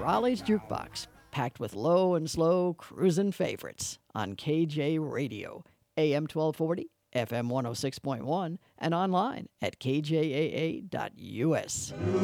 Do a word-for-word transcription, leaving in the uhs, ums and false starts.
Raleigh's Jukebox, packed with low and slow cruising favorites on K J Radio, A M twelve forty, F M one oh six point one, and online at k j a a dot u s.